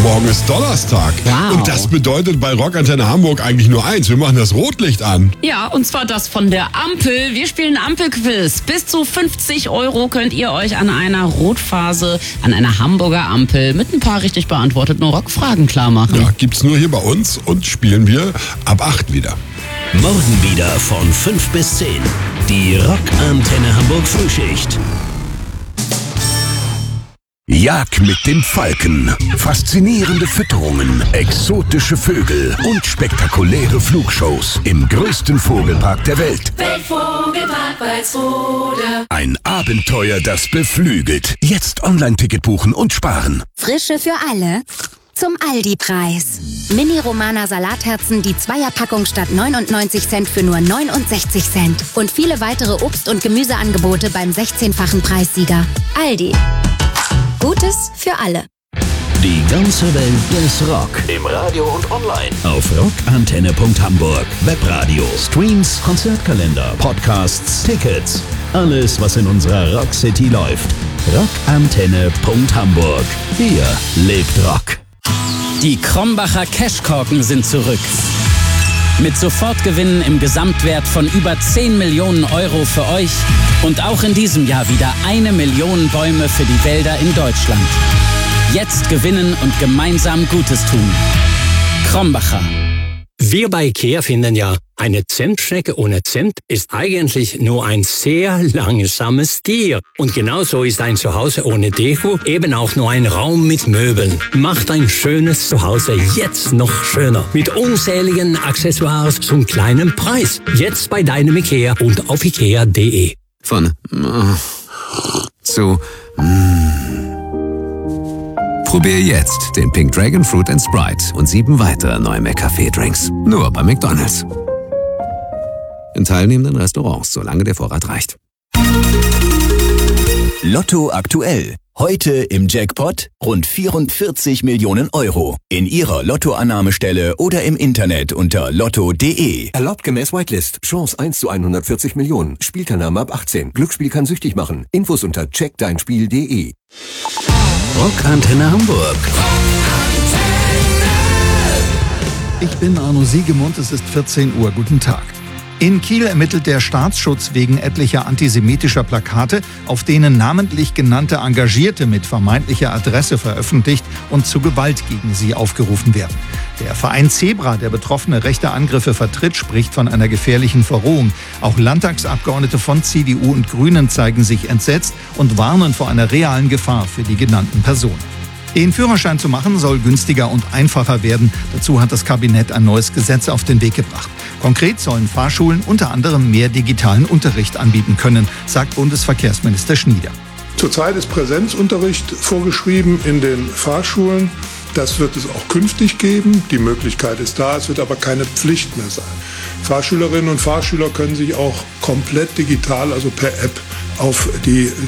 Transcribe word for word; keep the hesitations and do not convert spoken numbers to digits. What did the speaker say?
Morgen ist Donnerstag. Wow. Und das bedeutet bei Rockantenne Hamburg eigentlich nur eins. Wir machen das Rotlicht an. Ja, und zwar das von der Ampel. Wir spielen Ampelquiz. Bis zu fünfzig Euro könnt ihr euch an einer Rotphase, an einer Hamburger Ampel mit ein paar richtig beantworteten Rockfragen klar machen. Ja, gibt's nur hier bei uns und spielen wir ab acht wieder. Morgen wieder von fünf bis zehn. Die Rockantenne Hamburg Frühschicht. Jagd mit dem Falken, faszinierende Fütterungen, exotische Vögel und spektakuläre Flugshows im größten Vogelpark der Welt. Weltvogelpark Walsrode. Ein Abenteuer, das beflügelt. Jetzt Online-Ticket buchen und sparen. Frische für alle zum Aldi-Preis. Mini-Romana Salatherzen, die Zweierpackung statt neunundneunzig Cent für nur neunundsechzig Cent. Und viele weitere Obst- und Gemüseangebote beim sechzehnfachen Preissieger. Aldi. Gutes für alle. Die ganze Welt des Rock. Im Radio und online. Auf rockantenne punkt hamburg. Webradio, Streams, Konzertkalender, Podcasts, Tickets. Alles, was in unserer Rock City läuft. rockantenne punkt hamburg. Hier lebt Rock. Die Krombacher Cashkorken sind zurück. Mit Sofortgewinnen im Gesamtwert von über zehn Millionen Euro für euch und auch in diesem Jahr wieder eine Million Bäume für die Wälder in Deutschland. Jetzt gewinnen und gemeinsam Gutes tun. Krombacher. Wir bei IKEA finden ja, eine Zentschnecke ohne Zimt ist eigentlich nur ein sehr langsames Tier. Und genauso ist ein Zuhause ohne Deko eben auch nur ein Raum mit Möbeln. Macht ein schönes Zuhause jetzt noch schöner. Mit unzähligen Accessoires zum kleinen Preis. Jetzt bei deinem IKEA und auf ikea punkt de. Von äh, zu mm. Probier jetzt den Pink Dragon Fruit and Sprite und sieben weitere neue McCafé-Drinks. Nur bei McDonald's. In teilnehmenden Restaurants, solange der Vorrat reicht. Lotto aktuell. Heute im Jackpot rund vierundvierzig Millionen Euro. In Ihrer Lottoannahmestelle oder im Internet unter lotto punkt de. Erlaubt gemäß Whitelist. Chance eins zu hundertvierzig Millionen. Spielteilnahme ab achtzehn. Glücksspiel kann süchtig machen. Infos unter check dein spiel punkt de. Rockantenne Hamburg. Ich bin Arno Siegemund, es ist vierzehn Uhr. Guten Tag. In Kiel ermittelt der Staatsschutz wegen etlicher antisemitischer Plakate, auf denen namentlich genannte Engagierte mit vermeintlicher Adresse veröffentlicht und zu Gewalt gegen sie aufgerufen werden. Der Verein Zebra, der betroffene rechte Angriffe vertritt, spricht von einer gefährlichen Verrohung. Auch Landtagsabgeordnete von C D U und Grünen zeigen sich entsetzt und warnen vor einer realen Gefahr für die genannten Personen. Den Führerschein zu machen soll günstiger und einfacher werden. Dazu hat das Kabinett ein neues Gesetz auf den Weg gebracht. Konkret sollen Fahrschulen unter anderem mehr digitalen Unterricht anbieten können, sagt Bundesverkehrsminister Schnieder. Zurzeit ist Präsenzunterricht vorgeschrieben in den Fahrschulen. Das wird es auch künftig geben. Die Möglichkeit ist da, es wird aber keine Pflicht mehr sein. Fahrschülerinnen und Fahrschüler können sich auch komplett digital, also per App, auf die